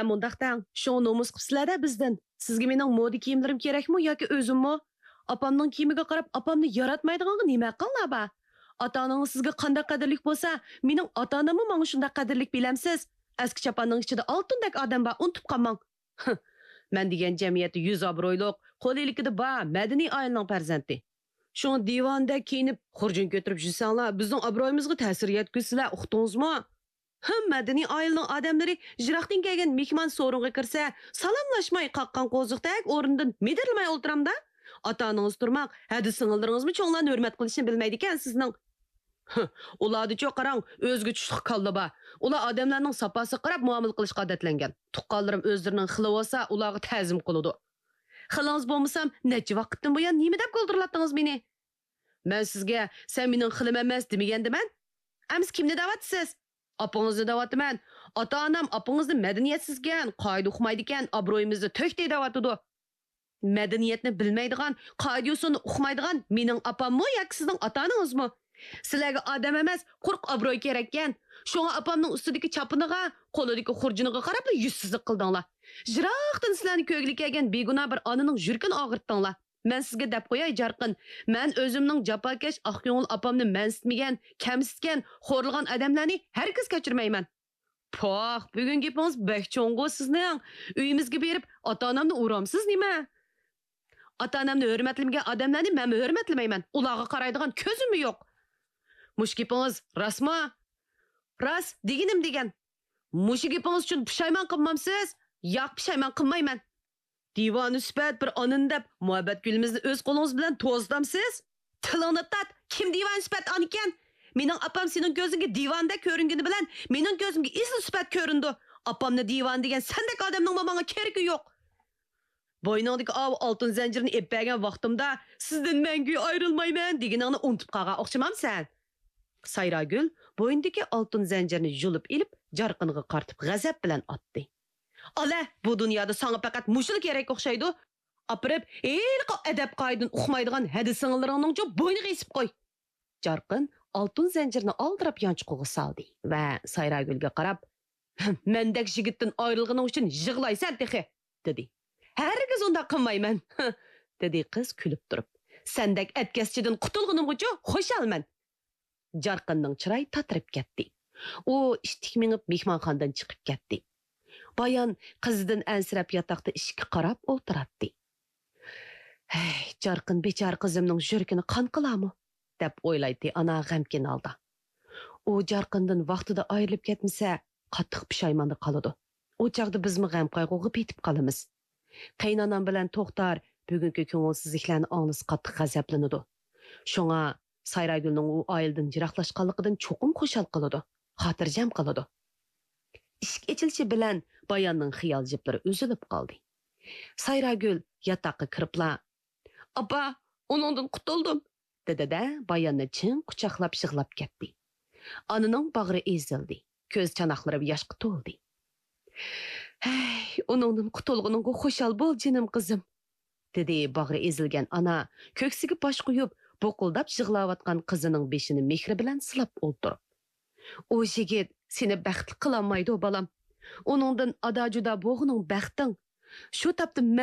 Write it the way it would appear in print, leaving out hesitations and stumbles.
mundaq dang, şo nomus qıpsizlar-da bizdan. Sizga mening moda kiyimlarim kerakmi yoki o'zimmi? Apamning kiyimiga qarab, apamni yaratmaydiganga nima qilinglar ba? Ota-onangiz sizga qanday qadrlik bo'lsa, mening ota-onammi menga shunday qadrlik bilamsiz? Eski chapanning ichida oltindek odam bor, unutib qolmang. Men degan jamiyatda 100 obro'yliq, qo'lilikida bor, madaniy oilaning farzandi. Shu divanda kiyinib, xurjun ko'tarib yursanglar, bizning obro'yimizga ta'sir yetkazsizlar, uqdingizmi? Madaniy oilaning odamlari jiroqdan kelgan mehmon so'ringa kirsa, salomlashmay qaqqan qo'ziqdek o'rindan midirmay o'ltiramda. Ota-onangiz turmaq, hadi singildiringizmi cho'nglarni hurmat qilishni bilmaydi ekan sizning. Ularni cho'q qarang, o'zga tushliq qoldi ba. Ular odamlarning safosiga qarab muomala qilishga odatlangan. Tuqqanlarim o'zlarining xili bo'lsa, ularga ta'zim qiladi. Xilingiz bo'lmasam, necha vaqtdan buyon nima deb qo'ldirlatdingiz meni? Men sizga sen mening xilim emas demagandiman. Amiz kimni da'vatsiz? Apangizni da'vatman. Ota-onam apangizni madaniyatsizgan, qoida uqmaydi ekan, obro'yimizni to'kday da'vatidi. Madaniyatni bilmaydigan, qoida usulni uqmaydigan mening apammi yoki sizning ota-onangizmi? Sizlarga odam emas, quruq obro'y kerak ekan. Shunga apamning ustidagi chapiniga, qo'lidagi xurjuniga qarab yuzsizlik qildinglar. Jiroqdan sizlarni ko'glik kelgan begunoh bir onaning yurkini og'irtdinglar. Men sizga deb qo'yay jarqin. Men o'zimning jafokash oqko'ngil opamni mansitmagan, kamsitgan, xo'rlagan odamlarni hargiz kechirmayman. Poh, bugun gapingiz bek cho'ng'u sizning. Uyimizga berib, ota-onamni uramsiz nima? Ota-onamni hurmatlamagan odamlarni men hurmatlamayman. Ularga qaraydigan ko'zim yo'q. Mush gapingiz rasmi? Ras deganim degan. Mush gapingiz uchun pushaymon qilmamsiz? Yo'q, pushaymon qilmayman. Divan üsbət bir anın deb muhabbet gülümüzni öz qo'lingiz bilan to'zdamsiz? Tilingni tat, kim divan üsbət an ekan? Mening apam sening ko'zingga divanda ko'ringani bilan mening ko'zimga isli üsbət ko'rindi. Apamni divan degan sendek odamning menga keragi yo'q. Bo'yningdagi oltin zanjirni ep bergan vaqtimda sizdan mangu ayrilmayman deganingni unutib qolgan o'xshamamsan. Sayragul bo'yindagi oltin zanjirni yulib ilib, jarqiniga qartib g'azab bilan otdi. Ala, bu dunyoda sana faqat mushul kerak o'xshaydi. Apirib, elqi adab qoidini uqmaydigan hadi singillarning bo'yniga esib qo'y. Jarqin oltin zanjirni oldirib yonchiqqa soldi va Sayragulga qarab, "Mendek yigitdan ayrilganing uchun yig'laysan texi", dedi. "Hargiz unda qilmayman", dedi qiz kulib turib. "Sendek atkaschidan qutulganim uchun xushalman." Jarqinning chiroyi tatirib ketdi. U ishtik minib mehmonxonadan chiqib ketdi. Bayan qizidan ansirab yotoqda ishga qarab o'tiratdi. "Hey, jarqin bechor qizimning yuragini qon qilami?" deb o'ylaydi ana g'amkin holda. U jarqindan vaqtida ayrilib ketmasa, qattiq pushaymonda qoladi. O chaqda bizmi g'am qayg'uga petib qolamiz. Qaynonam bilan To'xtar bugungi ko'ngilsizliklarni anglis qattiq g'azablanadi. Shunga Sayragulning u oildan jiroqlashganligidan cho'qim xushal qiladi, xotirjam qiladi. Ishq echilishi bilan Bayanning xiyol jiplari uzilib qoldi. Sayragul yotoqqa kiribla, "Apa, uningdan qutuldim", dedi-da, Bayanni chin quchoqlab yig'lab ketdi. Onining bag'ri ezildi, ko'z chanoqlari yoshga to'ldi. "Hey, uningdan qutulganingga xushal bo'l, jinim qizim", dedi bag'ri ezilgan ona, ko'ksiga bosh qo'yib, bo'qildab yig'layotgan qizining beshini mehri bilan silab o'ltirib. "O yigit seni baxtli qilolmaydi, balam. Onundan ada juda bo'g'ning baxting. Shu tapda